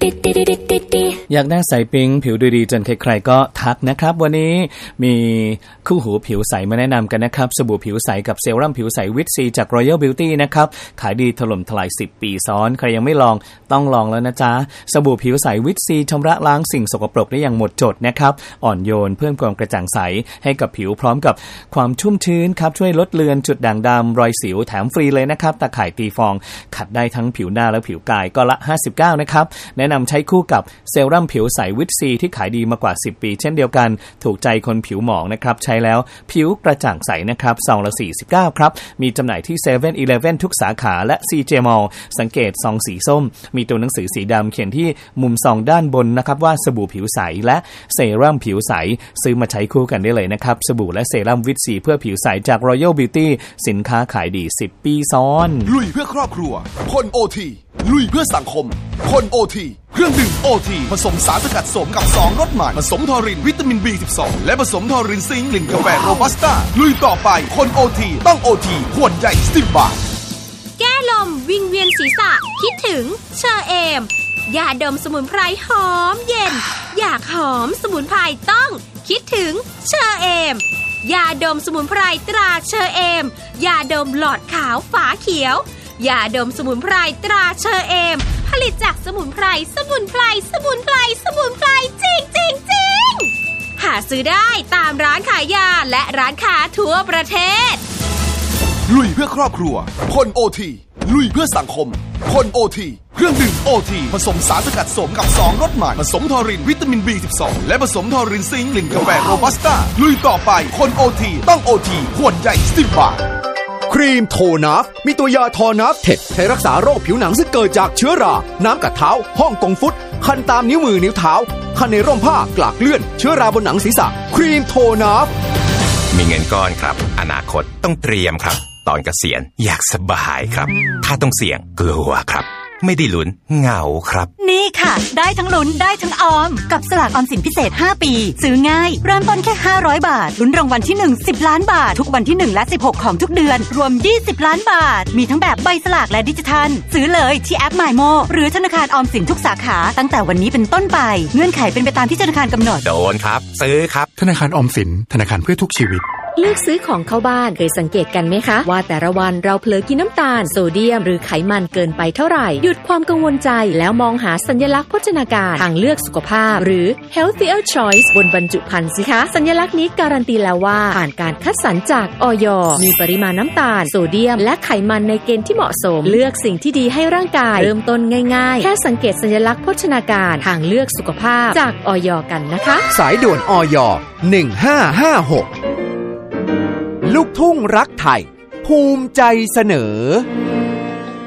อยากหน้าใสปิ๊งผิวดูดีจนใครๆก็ทักนะครับวันนี้มีคู่หูผิวใสมาแนะนำกันนะครับสบู่ผิวใสกับเซรั่มผิวใสวิตซีจาก Royal Beauty นะครับขายดีถล่มทลาย10ปีซ้อนใครยังไม่ลองต้องลองแล้วนะจ๊ะสบู่ผิวใสวิตซีชำระล้างสิ่งสกปรกได้อย่างหมดจดนะครับอ่อนโยนเพิ่มความกระจ่างใสให้กับผิวพร้อมกับความชุ่มชื้นครับช่วยลดเลือนจุดด่างดำรอยสิวแถมฟรีเลยนะครับตะข่ายตีฟองขัดได้ทั้งผิวหน้าและผิวกายก็ละ59นะครับแนะนำใช้คู่กับเซรั่มผิวใสวิตซีที่ขายดีมากว่า10ปีเช่นเดียวกันถูกใจคนผิวหมองนะครับใช้แล้วผิวกระจ่างใสนะครับซองละ49ครับมีจำหน่ายที่ 7-Eleven ทุกสาขาและ CJ Mall สังเกตซองสีส้มมีตัวหนังสือสีดำเขียนที่มุมซองด้านบนนะครับว่าสบู่ผิวใสและเซรั่มผิวใสซื้อมาใช้คู่กันได้เลยนะครับสบู่และเซรั่มวิตซีเพื่อผิวใสจาก Royal Beauty สินค้าขายดี10ปีซ้อนลุยเพื่อครอบครัวคนโอทีลุยเพื่อสังคมคนโอทีเครื่องดื่มโอทีผสมสารสกัดสมกับ2รสใหม่ผสมทอรินวิตามิน B12 และผสมทอรินซิงค์กลิ่นกาแฟโรบัสต้าลุยต่อไปคนโอทีต้องโอทีขวดใหญ่10 บาทแก้ลมวิงเวียนศีรษะคิดถึงเชอเอมยาดมสมุนไพรหอมเย็นอยากหอมสมุนไพรต้องคิดถึงเชอเอมยาดมสมุนไพรตราเชอเอมยาดมหลอดขาวฝาเขียวยาดมสมุนไพรตราเชอเอมผลิตจากสมุนไพรจริงหาซื้อได้ตามร้านขายยาและร้านค้าทั่วประเทศลุยเพื่อครอบครัวคนโอทีลุยเพื่อสังคมคนโอทีเครื่องดื่มโอทีผสมสารสกัดสมกับ2รสใหม่ผสมทอรินวิตามิน B12 และผสมทอรินซิงค์กลิ่นกาแฟโรบัสต้าลุยต่อไปคนโอทีต้องโอทีขวดใหญ่10 บาทครีมโทนัฟมีตัวยาทอนัฟเท็ดใช้รักษาโรคผิวหนังซึ่งเกิดจากเชื้อราน้ำกัดเท้าฮ่องกงฟุตคันตามนิ้วมือนิ้วเท้าคันในร่มผ้ากลากเลื่อนเชื้อราบนหนังศีรษะครีมโทนัฟมีเงินก้อนครับอนาคตต้องเตรียมครับตอนเกษียณอยากสบายครับถ้าต้องเสี่ยงกลัวครับไม่ได้ลุ้นเหงาครับนี่ค่ะได้ทั้งลุ้นได้ทั้งออมกับสลากออมสินพิเศษ5ปีซื้อง่ายเริ่มต้นแค่500 บาทลุ้นรางวัลที่1 10 ล้านบาททุกวันที่1และ16ของทุกเดือนรวม20 ล้านบาทมีทั้งแบบใบสลากและดิจิทัลซื้อเลยที่แอป MyMo หรือธนาคารออมสินทุกสาขาตั้งแต่วันนี้เป็นต้นไปเงื่อนไขเป็นไปตามที่ธนาคารกำหนดโดนครับซื้อครับธนาคารออมสินธนาคารเพื่อทุกชีวิตเลือกซื้อของเข้าบ้านเคยสังเกตกันไหมคะว่าแต่ละวันเราเผลอกินน้ำตาลโซเดียมหรือไขมันเกินไปเท่าไหร่หยุดความกังวลใจแล้วมองหาสัญลักษณ์โภชนาการทางเลือกสุขภาพหรือ healthier choice บนบรรจุภัณฑ์สิคะสัญลักษณ์นี้การันตีแล้วว่าผ่านการคัดสรรจากอย.มีปริมาณน้ำตาลโซเดียมและไขมันในเกณฑ์ที่เหมาะสมเลือกสิ่งที่ดีให้ร่างกายเริ่มต้นง่ายๆแค่สังเกตสัญลักษณ์โภชนาการทางเลือกสุขภาพจากอย.กันนะคะสายด่วนอย.1556ลูกทุ่งรักไทยภูมิใจเสนอ